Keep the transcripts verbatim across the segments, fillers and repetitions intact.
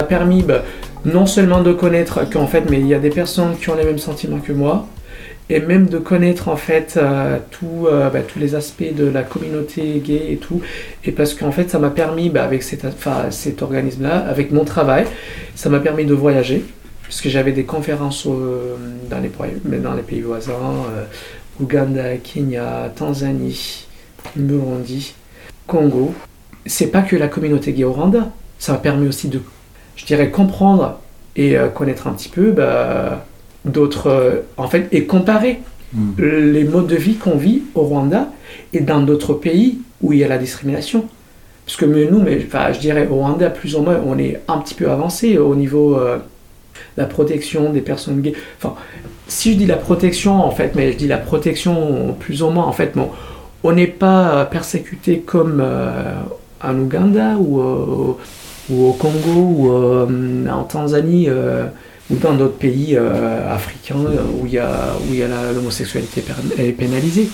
Ça m'a permis bah, non seulement de connaître qu'en fait, mais il y a des personnes qui ont les mêmes sentiments que moi, et même de connaître en fait euh, tout, euh, bah, tous les aspects de la communauté gay et tout. Et parce qu'en fait, ça m'a permis, bah, avec cet, enfin, cet organisme-là, avec mon travail, ça m'a permis de voyager, puisque j'avais des conférences euh, dans, les, dans les pays voisins, euh, Ouganda, Kenya, Tanzanie, Burundi, Congo. C'est pas que la communauté gay au Rwanda, ça m'a permis aussi de, je dirais, comprendre et euh, connaître un petit peu bah, d'autres, euh, en fait, et comparer mmh. les modes de vie qu'on vit au Rwanda et dans d'autres pays où il y a la discrimination. Parce que nous, mais, enfin, je dirais, au Rwanda, plus ou moins, on est un petit peu avancé au niveau de euh, la protection des personnes gays. Enfin, si je dis la protection, en fait, mais je dis la protection plus ou moins, en fait, bon, on n'est pas persécuté comme euh, en Ouganda ou, euh, ou au Congo ou euh, en Tanzanie euh, ou dans d'autres pays euh, africains où il y a, où il y a la, l'homosexualité est pénalisée.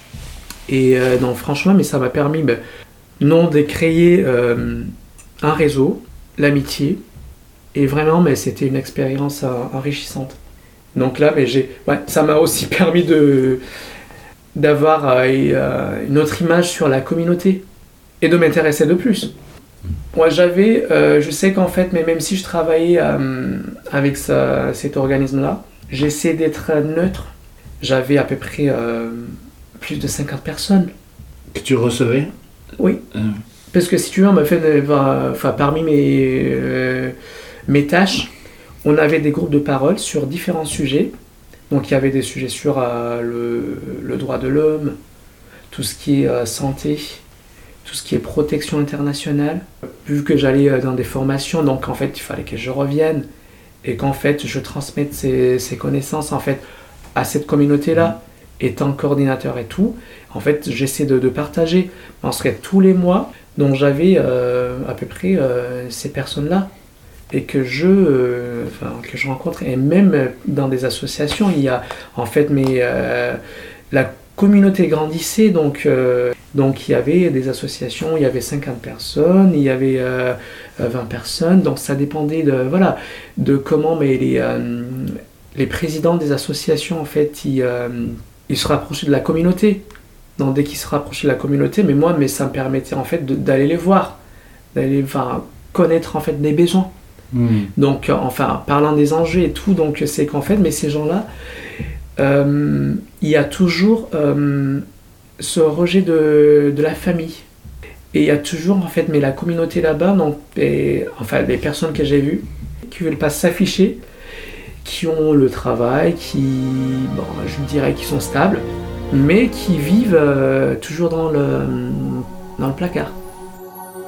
Et euh, donc franchement, mais ça m'a permis ben, non de créer euh, un réseau, l'amitié, et vraiment, mais c'était une expérience euh, enrichissante. Donc là, mais j'ai, ouais, ça m'a aussi permis de d'avoir euh, une autre image sur la communauté et de m'intéresser de plus. Moi, j'avais, euh, je sais qu'en fait, mais même si je travaillais euh, avec ça, cet organisme-là, j'essaie d'être neutre. J'avais à peu près euh, plus de cinquante personnes. Que tu recevais ? Oui. Euh... Parce que si tu veux, on m'a fait, euh, enfin, parmi mes, euh, mes tâches, on avait des groupes de parole sur différents sujets. Donc il y avait des sujets sur euh, le, le droit de l'homme, tout ce qui est euh, santé, tout ce qui est protection internationale. Vu que j'allais euh, dans des formations, donc en fait il fallait que je revienne et qu'en fait je transmette ces, ces connaissances en fait à cette communauté-là, étant coordinateur et tout. En fait j'essaie de, de partager. On serait tous les mois, donc j'avais euh, à peu près euh, ces personnes-là. Et que je, euh, enfin, que je rencontre, et même dans des associations, il y a en fait, mais euh, la communauté grandissait, donc, euh, donc il y avait des associations, il y avait cinquante personnes, il y avait euh, vingt personnes, donc ça dépendait de, voilà, de comment mais les, euh, les présidents des associations, en fait, ils, euh, ils se rapprochaient de la communauté. Donc dès qu'ils se rapprochaient de la communauté, mais moi, mais ça me permettait en fait de, d'aller les voir, d'aller enfin, connaître en fait des besoins. Mmh. Donc, enfin, parlant des enjeux et tout, donc c'est qu'en fait, mais ces gens-là, euh, il y a toujours euh, ce rejet de, de la famille. Et il y a toujours, en fait, mais la communauté là-bas, donc, et, enfin, les personnes que j'ai vues, qui ne veulent pas s'afficher, qui ont le travail, qui, bon, je dirais, qui sont stables, mais qui vivent euh, toujours dans le, dans le placard.